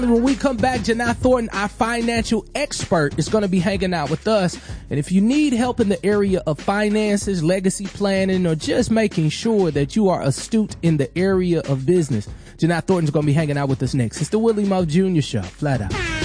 When we come back, Janai Thornton, our financial expert, is going to be hanging out with us. And if you need help in the area of finances, legacy planning, or just making sure that you are astute in the area of business, Janai Thornton's going to be hanging out with us next. It's the Willie Moe Jr. Show, flat out.